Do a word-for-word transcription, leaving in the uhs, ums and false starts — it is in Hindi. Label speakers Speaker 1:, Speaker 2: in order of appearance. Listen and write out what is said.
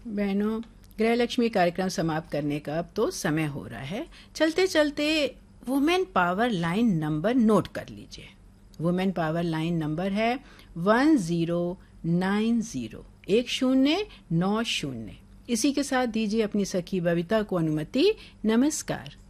Speaker 1: बहनों, गृह लक्ष्मी कार्यक्रम समाप्त करने का अब तो समय हो रहा है। चलते चलते women power line number note कर लीजिए। वुमेन पावर लाइन नंबर है वन ज़ीरो नाइन ज़ीरो, एक शून्य नौ शून्य। इसी के साथ दीजिए अपनी सखी बबीता को अनुमति। नमस्कार।